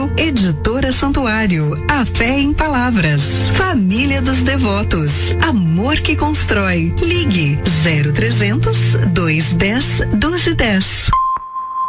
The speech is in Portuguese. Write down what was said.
Editora Santuário, a fé em palavras. Família dos Devotos, amor que constrói. Ligue 0300 210